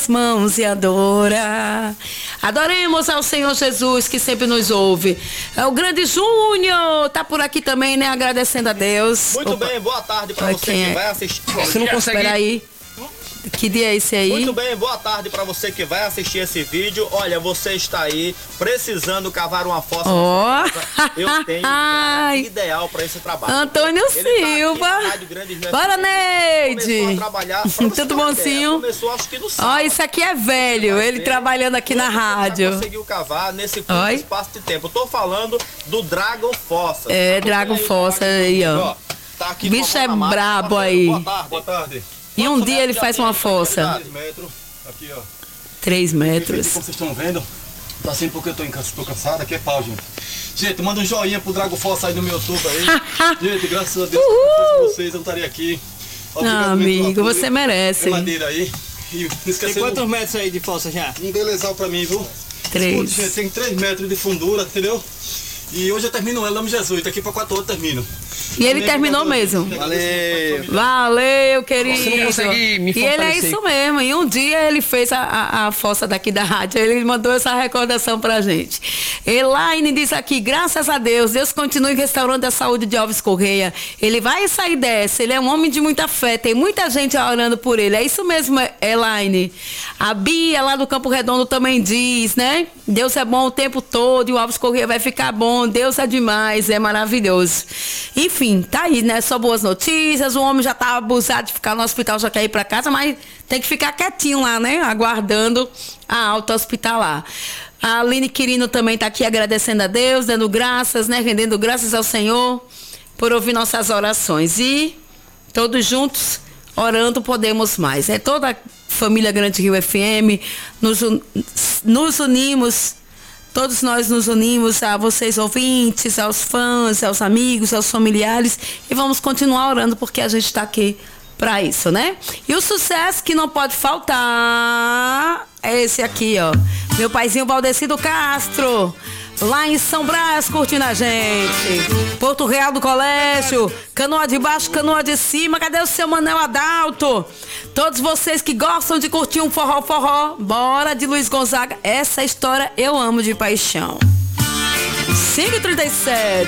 mãos e adora. Adoremos ao Senhor Jesus, que sempre nos ouve. O grande Júnior tá por aqui também, né? Agradecendo a Deus. Muito bem, boa tarde para você que vai assistir. Você não consegue... Espera aí. Que dia é esse aí? Muito bem, boa tarde para você que vai assistir esse vídeo. Olha, você está aí precisando cavar uma fossa. Eu tenho um ideal para esse trabalho. Antônio Silva. Tá bora, Neide. Tudo bonzinho? Começou, acho que no sábado. Ó, isso aqui é velho, ele trabalhando aqui na rádio. Conseguiu cavar nesse curto espaço de tempo. Eu tô falando do Dragon Fossa. É, Dragon Fossa aí, ó. Tá aqui, o bicho é brabo aí. Boa tarde. Boa tarde. E um dia ele faz uma fossa. 3 metros, aqui ó. 3 metros. Como vocês estão vendo, tá assim porque eu tô cansado, aqui é pau, gente. Gente, manda um joinha pro Dragon Fossa aí no meu YouTube aí. Gente, graças a Deus, se não fosse vocês, eu não estaria aqui. Não, amigo, você merece. Madeira aí. E tem quantos metros aí de fossa já? Um belezal pra mim, viu? 3. Gente, tem 3 metros de fundura, entendeu? E hoje eu termino ela, nome Jesus, daqui pra 4 horas eu termino. E ele terminou mesmo. Valeu. Valeu, querido. Você não consegue me E ele é isso mesmo. E um dia ele fez a fossa daqui da rádio. Ele mandou essa recordação pra gente. Elaine diz aqui, graças a Deus, Deus continue restaurando a saúde de Alves Correia. Ele vai sair dessa. Ele é um homem de muita fé. Tem muita gente orando por ele. É isso mesmo, Elaine. A Bia lá do Campo Redondo também diz, né? Deus é bom o tempo todo e o Alves Correia vai ficar bom. Deus é demais, é maravilhoso. Enfim, tá aí, né? Só boas notícias. O homem já tá abusado de ficar no hospital, já quer ir pra casa, mas tem que ficar quietinho lá, né? Aguardando a alta hospitalar. A Aline Quirino também tá aqui agradecendo a Deus, dando graças, né? Rendendo graças ao Senhor por ouvir nossas orações. E todos juntos, orando, podemos mais. É toda a família Grande Rio FM, nos unimos. Todos nós nos unimos a vocês ouvintes, aos fãs, aos amigos, aos familiares e vamos continuar orando porque a gente está aqui para isso, né? E o sucesso que não pode faltar é esse aqui, ó. Meu paizinho Valdecido Castro, lá em São Brás, curtindo a gente. Porto Real do Colégio, Canoa de Baixo, Canoa de Cima. Cadê o seu Manel Adalto? Todos vocês que gostam de curtir um forró, bora de Luiz Gonzaga. Essa história eu amo de paixão. 5h37.